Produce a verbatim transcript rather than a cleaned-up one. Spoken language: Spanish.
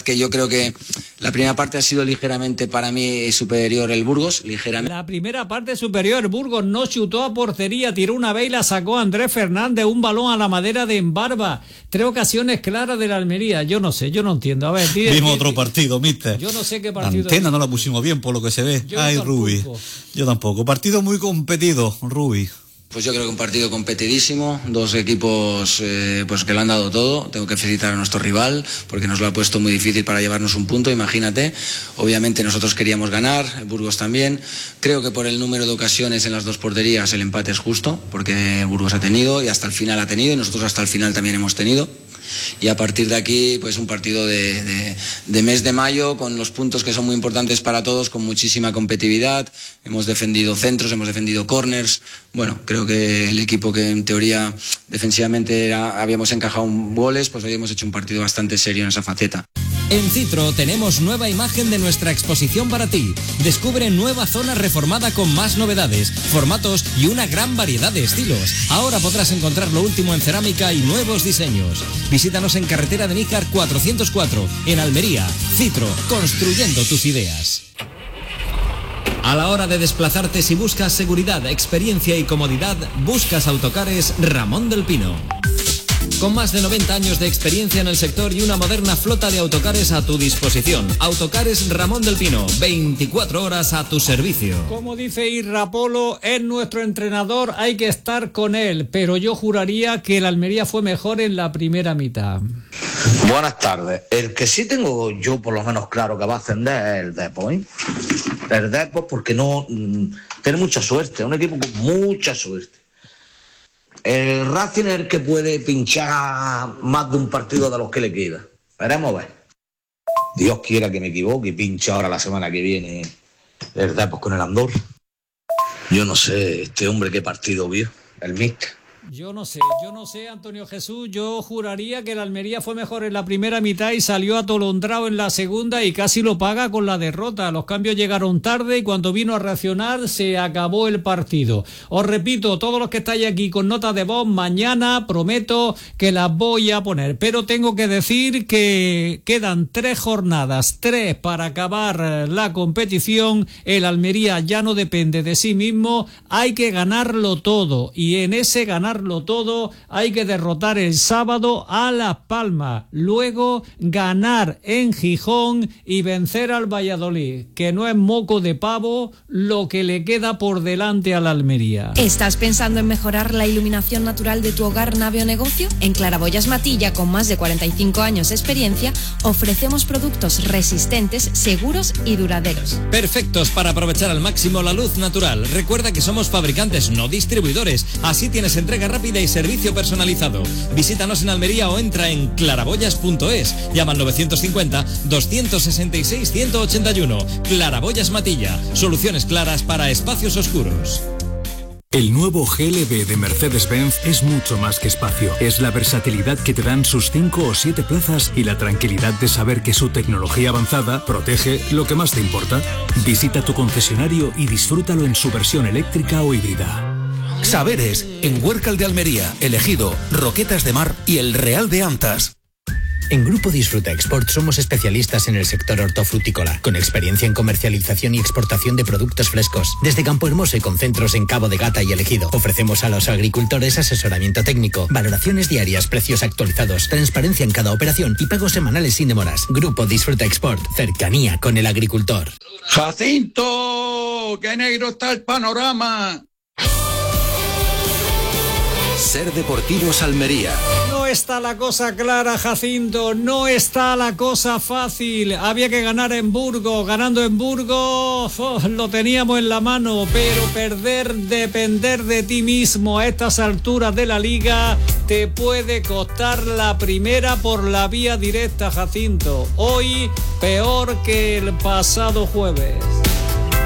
que yo creo que la primera parte ha sido ligeramente para mí superior el Burgos, ligeramente. La primera parte superior, el Burgos no chutó a portería, tiró una vez y la sacó Andrés Fernández, un balón a la madera de Embarba. Tres ocasiones claras de la Almería. Yo no sé, yo no entiendo. A ver, dime, Vimos otro partido, mister. Yo no sé qué partido. La antena no la pusimos bien por lo que se ve. Yo Ay, Rubi. Yo tampoco. Partido muy competido, Rubi. Pues yo creo que un partido competidísimo, dos equipos eh, pues que lo han dado todo. Tengo que felicitar a nuestro rival porque nos lo ha puesto muy difícil para llevarnos un punto, imagínate. Obviamente nosotros queríamos ganar, Burgos también. Creo que por el número de ocasiones en las dos porterías el empate es justo, porque Burgos ha tenido y hasta el final ha tenido y nosotros hasta el final también hemos tenido. Y a partir de aquí, pues un partido de, de, de mes de mayo con los puntos que son muy importantes para todos, con muchísima competitividad. Hemos defendido centros, hemos defendido corners. Bueno, creo que el equipo que en teoría defensivamente era, habíamos encajado goles, pues hoy hemos hecho un partido bastante serio en esa faceta. En Citro tenemos nueva imagen de nuestra exposición para ti. Descubre nueva zona reformada con más novedades, formatos y una gran variedad de estilos. Ahora podrás encontrar lo último en cerámica y nuevos diseños. Visítanos en carretera de Níjar cuatrocientos cuatro, en Almería. Citro, construyendo tus ideas. A la hora de desplazarte, si buscas seguridad, experiencia y comodidad, buscas Autocares Ramón del Pino. Con más de noventa años de experiencia en el sector y una moderna flota de autocares a tu disposición. Autocares Ramón del Pino, veinticuatro horas a tu servicio. Como dice Irra Polo, es nuestro entrenador, hay que estar con él, pero yo juraría que el Almería fue mejor en la primera mitad. Buenas tardes. El que sí tengo yo por lo menos claro que va a ascender es el Depor, ¿eh? El Depor porque no mmm, tiene mucha suerte, un equipo con mucha suerte. El Racing es el que puede pinchar más de un partido de los que le queda. Veremos a ver. Dios quiera que me equivoque y pinche ahora la semana que viene el Depor con el Andorra. Yo no sé este hombre qué partido vio, el míster. Yo no sé, yo no sé, Antonio Jesús, yo juraría que el Almería fue mejor en la primera mitad y salió atolondrado en la segunda y casi lo paga con la derrota. Los cambios llegaron tarde y cuando vino a reaccionar se acabó el partido. Os repito, todos los que estáis aquí con notas de voz, mañana prometo que las voy a poner, pero tengo que decir que quedan tres jornadas, tres para acabar la competición. El Almería ya no depende de sí mismo, hay que ganarlo todo y en ese ganar todo, hay que derrotar el sábado a Las Palmas, luego ganar en Gijón y vencer al Valladolid, que no es moco de pavo lo que le queda por delante a la Almería. ¿Estás pensando en mejorar la iluminación natural de tu hogar, nave o negocio? En Claraboyas Matilla, con más de cuarenta y cinco años de experiencia, ofrecemos productos resistentes, seguros y duraderos. Perfectos para aprovechar al máximo la luz natural. Recuerda que somos fabricantes, no distribuidores, así tienes entrega rápida y servicio personalizado. Visítanos en Almería o entra en claraboyas punto es. Llama al novecientos cincuenta, doscientos sesenta y seis, ciento ochenta y uno. Claraboyas Matilla. Soluciones claras para espacios oscuros. El nuevo G L B de Mercedes-Benz es mucho más que espacio. Es la versatilidad que te dan sus cinco o siete plazas y la tranquilidad de saber que su tecnología avanzada protege lo que más te importa. Visita tu concesionario y disfrútalo en su versión eléctrica o híbrida. Saberes, en Huércal de Almería, El Ejido, Roquetas de Mar y El Real de Antas. En Grupo Disfruta Export somos especialistas en el sector hortofrutícola, con experiencia en comercialización y exportación de productos frescos. Desde Campo Hermoso y con centros en Cabo de Gata y El Ejido, ofrecemos a los agricultores asesoramiento técnico, valoraciones diarias, precios actualizados, transparencia en cada operación y pagos semanales sin demoras. Grupo Disfruta Export, cercanía con el agricultor. ¡Jacinto! ¡Qué negro está el panorama! Ser Deportivos Almería. No está la cosa clara, Jacinto, no está la cosa fácil. Había que ganar en Burgos, ganando en Burgos oh, lo teníamos en la mano, pero perder, depender de ti mismo a estas alturas de la liga te puede costar la primera por la vía directa, Jacinto. Hoy peor que el pasado jueves.